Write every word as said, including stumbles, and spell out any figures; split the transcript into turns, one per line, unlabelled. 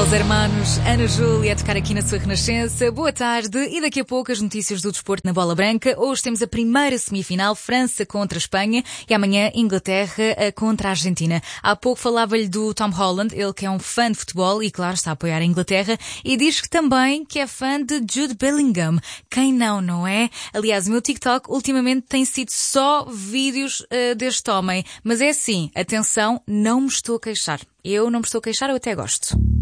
Los Hermanos, Ana Júlia a tocar aqui na sua Renascença. Boa tarde e daqui a pouco as notícias do desporto na Bola Branca. Hoje temos a primeira semifinal, França contra a Espanha, e amanhã Inglaterra contra a Argentina. Há pouco falava-lhe do Tom Holland, ele que é um fã de futebol e claro está a apoiar a Inglaterra, e diz que também que é fã de Jude Bellingham. Quem não, não é? Aliás, o meu TikTok ultimamente tem sido só vídeos uh, deste homem. Mas é assim, atenção, não me estou a queixar. Eu não me estou a queixar, eu até gosto.